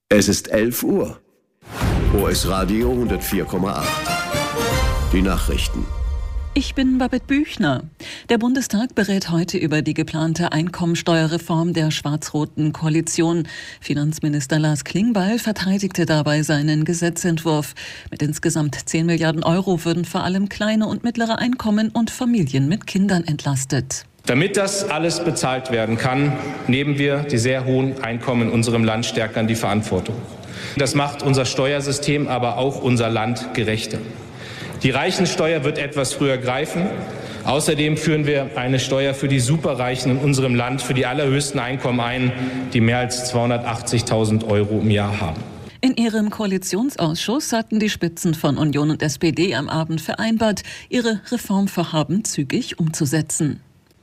Es ist 11 Uhr. OS Radio 104,8. Die Nachrichten. Ich bin Babette Büchner. Der Bundestag berät heute über die geplante Einkommensteuerreform der schwarz-roten Koalition. Finanzminister Lars Klingbeil verteidigte dabei seinen Gesetzentwurf. Mit insgesamt 10 Milliarden Euro würden vor allem kleine und mittlere Einkommen und Familien mit Kindern entlastet. Damit das alles bezahlt werden kann, nehmen wir die sehr hohen Einkommen in unserem Land stärker in die Verantwortung. Das macht unser Steuersystem, aber auch unser Land gerechter. Die Reichensteuer wird etwas früher greifen. Außerdem führen wir eine Steuer für die Superreichen in unserem Land, für die allerhöchsten Einkommen ein, die mehr als 280.000 Euro im Jahr haben. In ihrem Koalitionsausschuss hatten die Spitzen von Union und SPD am Abend vereinbart, ihre Reformvorhaben zügig umzusetzen.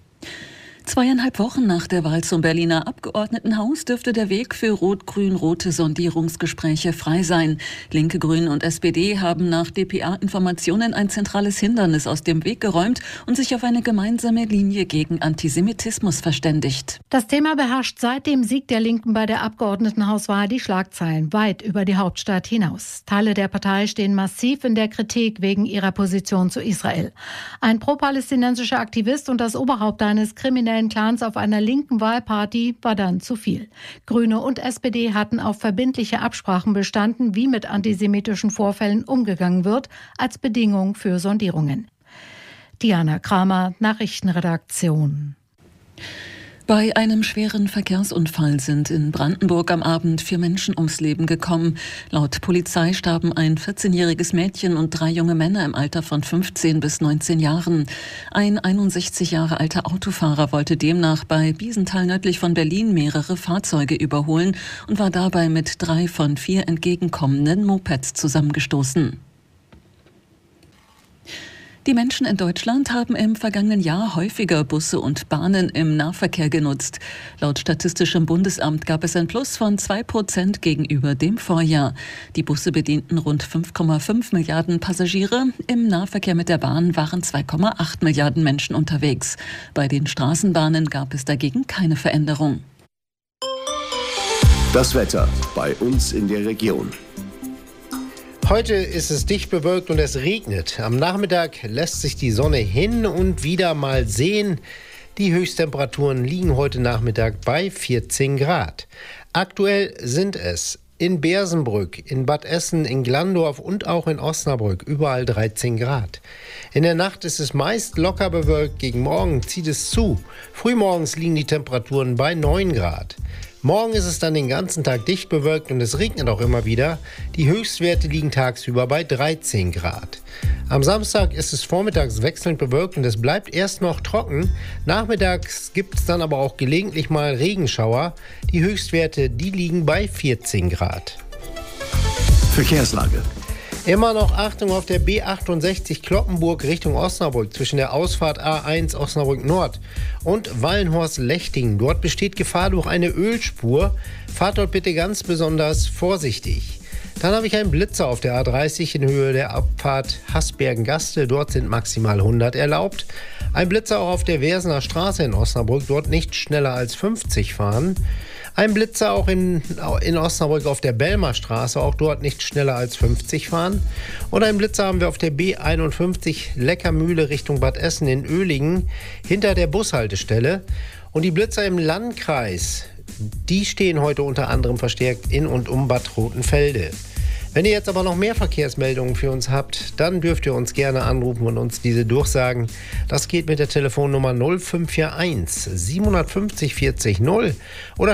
2,5 Wochen nach der Wahl zum Berliner Abgeordnetenhaus dürfte der Weg für rot-grün-rote Sondierungsgespräche frei sein. Linke, Grüne und SPD haben nach dpa-Informationen ein zentrales Hindernis aus dem Weg geräumt und sich auf eine gemeinsame Linie gegen Antisemitismus verständigt. Das Thema beherrscht seit dem Sieg der Linken bei der Abgeordnetenhauswahl die Schlagzeilen weit über die Hauptstadt hinaus. Teile der Partei stehen massiv in der Kritik wegen ihrer Position zu Israel. Ein pro-palästinensischer Aktivist und das Oberhaupt eines kriminellen Clans auf einer linken Wahlparty war dann zu viel. Grüne und SPD hatten auf verbindliche Absprachen bestanden, wie mit antisemitischen Vorfällen umgegangen wird, als Bedingung für Sondierungen. Diana Kramer, Nachrichtenredaktion. Bei einem schweren Verkehrsunfall sind in Brandenburg am Abend 4 Menschen ums Leben gekommen. Laut Polizei starben ein 14-jähriges Mädchen und 3 junge Männer im Alter von 15 bis 19 Jahren. Ein 61 Jahre alter Autofahrer wollte demnach bei Biesenthal nördlich von Berlin mehrere Fahrzeuge überholen und war dabei mit 3 von 4 entgegenkommenden Mopeds zusammengestoßen. Die Menschen in Deutschland haben im vergangenen Jahr häufiger Busse und Bahnen im Nahverkehr genutzt. Laut Statistischem Bundesamt gab es ein Plus von 2% gegenüber dem Vorjahr. Die Busse bedienten rund 5,5 Milliarden Passagiere. Im Nahverkehr mit der Bahn waren 2,8 Milliarden Menschen unterwegs. Bei den Straßenbahnen gab es dagegen keine Veränderung. Das Wetter bei uns in der Region. Heute ist es dicht bewölkt und es regnet. Am Nachmittag lässt sich die Sonne hin und wieder mal sehen. Die Höchsttemperaturen liegen heute Nachmittag bei 14 Grad. Aktuell sind es in Bersenbrück, in Bad Essen, in Glandorf und auch in Osnabrück überall 13 Grad. In der Nacht ist es meist locker bewölkt. Gegen Morgen zieht es zu. Frühmorgens liegen die Temperaturen bei 9 Grad. Morgen ist es dann den ganzen Tag dicht bewölkt und es regnet auch immer wieder. Die Höchstwerte liegen tagsüber bei 13 Grad. Am Samstag ist es vormittags wechselnd bewölkt und es bleibt erst noch trocken. Nachmittags gibt es dann aber auch gelegentlich mal Regenschauer. Die Höchstwerte, die liegen bei 14 Grad. Verkehrslage. Immer noch Achtung auf der B68 Cloppenburg Richtung Osnabrück zwischen der Ausfahrt A1 Osnabrück Nord und Wallenhorst-Lechting. Dort besteht Gefahr durch eine Ölspur. Fahrt dort bitte ganz besonders vorsichtig. Dann habe ich einen Blitzer auf der A30 in Höhe der Abfahrt Hasbergen-Gaste. Dort sind maximal 100 erlaubt. Ein Blitzer auch auf der Versener Straße in Osnabrück. Dort nicht schneller als 50 fahren. Ein Blitzer auch in Osnabrück auf der Belmer Straße, auch dort nicht schneller als 50 fahren. Und einen Blitzer haben wir auf der B51 Leckermühle Richtung Bad Essen in Oehlingen hinter der Bushaltestelle. Und die Blitzer im Landkreis, die stehen heute unter anderem verstärkt in und um Bad Rotenfelde. Wenn ihr jetzt aber noch mehr Verkehrsmeldungen für uns habt, dann dürft ihr uns gerne anrufen und uns diese durchsagen. Das geht mit der Telefonnummer 0541 750 40 0 oder